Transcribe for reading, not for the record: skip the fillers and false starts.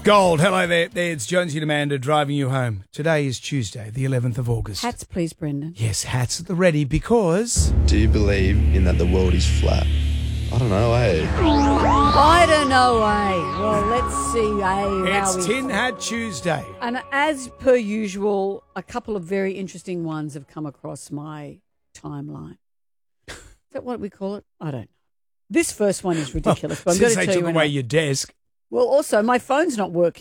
Gold, hello there. It's Jonesy and Amanda driving you home. Today is Tuesday, the 11th of August. Hats, please, Brendan. Yes, hats at the ready because... Do you believe in that the world is flat? I don't know, eh? I don't know, Well, let's see, how It's Tin Hat Tuesday. And as per usual, a couple of very interesting ones have come across my timeline. Is that what we call it? I don't know. This first one is ridiculous. But I'm going Since to they tell took you away your desk. Well, also, my phone's not working.